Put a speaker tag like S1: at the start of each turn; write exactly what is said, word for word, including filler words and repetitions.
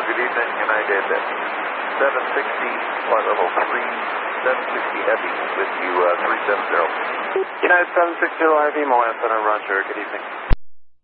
S1: good evening, United seven sixty, flight level three seven sixty Heavy with you, uh, three seven zero.
S2: United seven sixty Heavy, Moana Center, Roger, good evening.